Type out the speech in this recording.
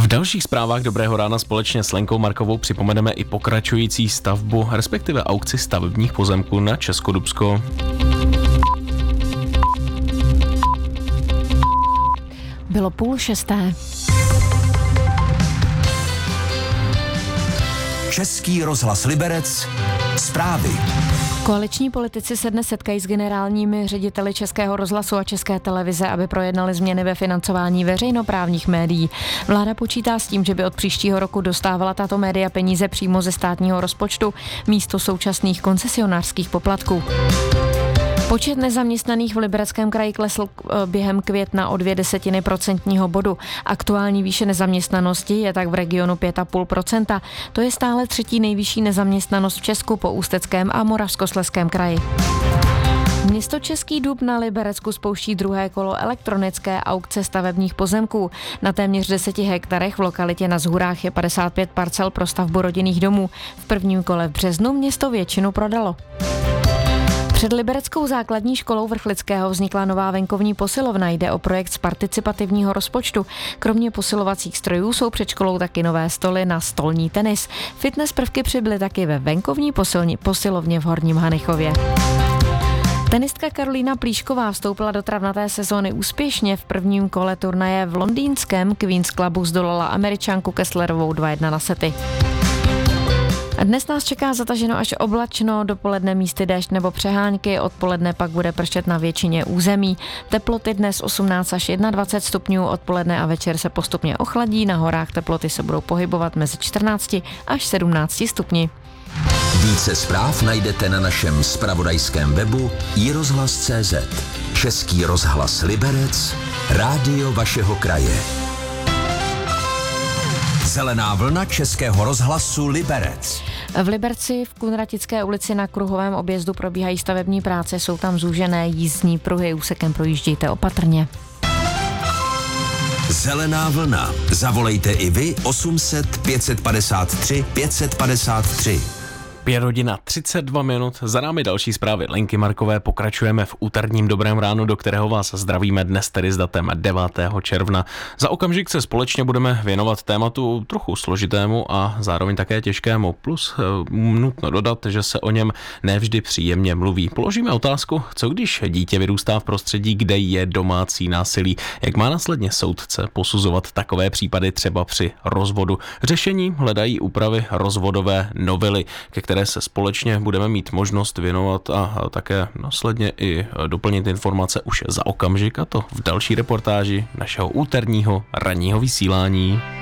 V dalších zprávách Dobrého rána společně s Lenkou Markovou připomeneme i pokračující stavbu, respektive aukci stavebních pozemků na Českodubsko. Bylo 5:30. Český rozhlas Liberec. Zprávy. Koaliční politici se dnes setkají s generálními řediteli Českého rozhlasu a České televize, aby projednali změny ve financování veřejnoprávních médií. Vláda počítá s tím, že by od příštího roku dostávala tato média peníze přímo ze státního rozpočtu místo současných koncesionářských poplatků. Počet nezaměstnaných v Libereckém kraji klesl během května o 0,2 procentního bodu. Aktuální výše nezaměstnanosti je tak v regionu 5,5%. To je stále třetí nejvyšší nezaměstnanost v Česku po Ústeckém a Moravskoslezském kraji. Město Český Dub na Liberecku spouští druhé kolo elektronické aukce stavebních pozemků. Na téměř 10 hektarech v lokalitě Na Zhurách je 55 parcel pro stavbu rodinných domů. V prvním kole v březnu město většinu prodalo. Před libereckou základní školou Vrchlického vznikla nová venkovní posilovna. Jde o projekt z participativního rozpočtu. Kromě posilovacích strojů jsou před školou taky nové stoly na stolní tenis. Fitness prvky přibyly taky ve venkovní posilovně v Horním Hanichově. Tenistka Karolína Plíšková vstoupila do travnaté sezóny úspěšně. V prvním kole turnaje v londýnském Queen's Clubu zdolala Američanku Kesslerovou 2:1 na sety. Dnes nás čeká zataženo až oblačno, dopoledne místy déšť nebo přehánky, odpoledne pak bude pršet na většině území. Teploty dnes 18 až 21 stupňů, odpoledne a večer se postupně ochladí, na horách teploty se budou pohybovat mezi 14 až 17 stupni. Více zpráv najdete na našem zpravodajském webu iRozhlas.cz. Český rozhlas Liberec, rádio vašeho kraje. Zelená vlna Českého rozhlasu Liberec. V Liberci v Kunratické ulici na Kruhovém objezdu probíhají stavební práce, jsou tam zúžené jízdní pruhy, úsekem projíždějte opatrně. Zelená vlna. Zavolejte i vy 800 553 553. 5:32, za námi další zprávy Lenky Markové. Pokračujeme v úterním Dobrém ránu, do kterého vás zdravíme dnes tedy s datem 9. června. Za okamžik se společně budeme věnovat tématu trochu složitému a zároveň také těžkému. Plus nutno dodat, že se o něm nevždy příjemně mluví. Položíme otázku, co když dítě vyrůstá v prostředí, kde je domácí násilí. Jak má následně soudce posuzovat takové případy třeba při rozvodu? Řešení hledají úpravy rozvodové novely, ke které se společně budeme mít možnost věnovat a také následně i doplnit informace už za okamžik, a to v další reportáži našeho úterního ranního vysílání.